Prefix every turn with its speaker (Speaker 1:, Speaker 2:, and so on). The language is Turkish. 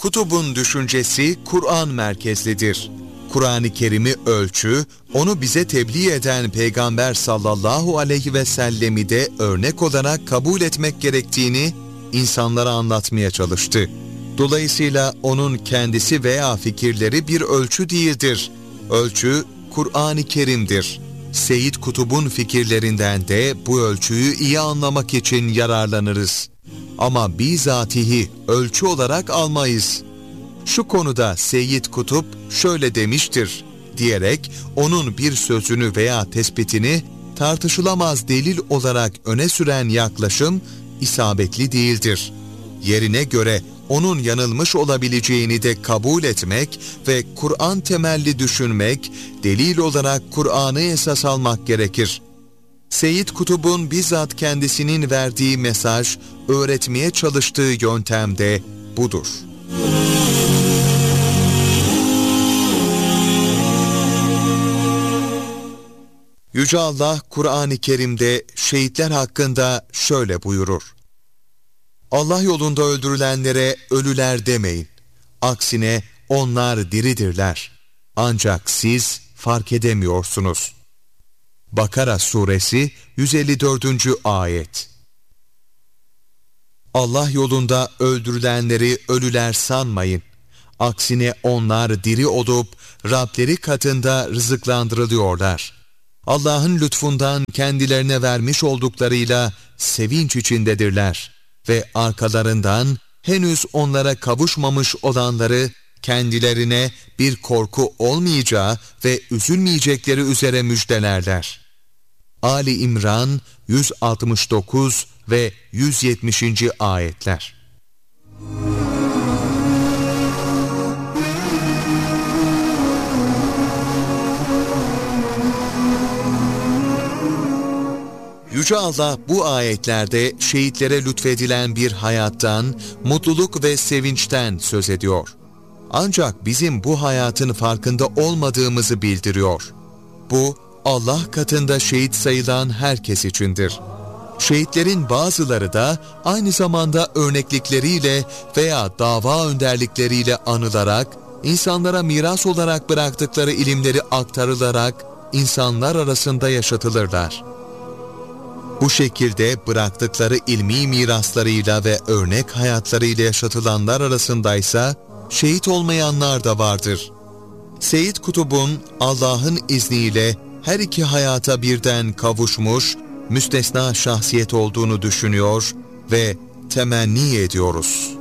Speaker 1: Kutub'un düşüncesi Kur'an merkezlidir. Kur'an-ı Kerim'i ölçü, onu bize tebliğ eden Peygamber sallallahu aleyhi ve sellemi de örnek olarak kabul etmek gerektiğini insanlara anlatmaya çalıştı. Dolayısıyla onun kendisi veya fikirleri bir ölçü değildir. Ölçü Kur'an-ı Kerim'dir. Seyyid Kutub'un fikirlerinden de bu ölçüyü iyi anlamak için yararlanırız. Ama bizatihi ölçü olarak almayız. Şu konuda Seyyid Kutup şöyle demiştir diyerek onun bir sözünü veya tespitini tartışılamaz delil olarak öne süren yaklaşım isabetli değildir. Yerine göre onun yanılmış olabileceğini de kabul etmek ve Kur'an temelli düşünmek, delil olarak Kur'an'ı esas almak gerekir. Seyyid Kutub'un bizzat kendisinin verdiği mesaj, öğretmeye çalıştığı yöntem de budur. Yüce Allah Kur'an-ı Kerim'de şehitler hakkında şöyle buyurur. Allah yolunda öldürülenlere ölüler demeyin. Aksine onlar diridirler. Ancak siz fark edemiyorsunuz. Bakara suresi 154. ayet. Allah yolunda öldürülenleri ölüler sanmayın. Aksine onlar diri olup Rableri katında rızıklandırılıyorlar. Allah'ın lütfundan kendilerine vermiş olduklarıyla sevinç içindedirler ve arkalarından henüz onlara kavuşmamış olanları kendilerine bir korku olmayacağı ve üzülmeyecekleri üzere müjdelerler. Ali İmran 169 ve 170. ayetler. Yüce Allah bu ayetlerde şehitlere lütfedilen bir hayattan, mutluluk ve sevinçten söz ediyor. Ancak bizim bu hayatın farkında olmadığımızı bildiriyor. Bu, Allah katında şehit sayılan herkes içindir. Şehitlerin bazıları da aynı zamanda örneklikleriyle veya dava önderlikleriyle anılarak, insanlara miras olarak bıraktıkları ilimleri aktarılarak insanlar arasında yaşatılırlar. Bu şekilde bıraktıkları ilmi miraslarıyla ve örnek hayatlarıyla yaşatılanlar arasındaysa şehit olmayanlar da vardır. Seyyid Kutub'un Allah'ın izniyle her iki hayata birden kavuşmuş, müstesna şahsiyet olduğunu düşünüyor ve temenni ediyoruz.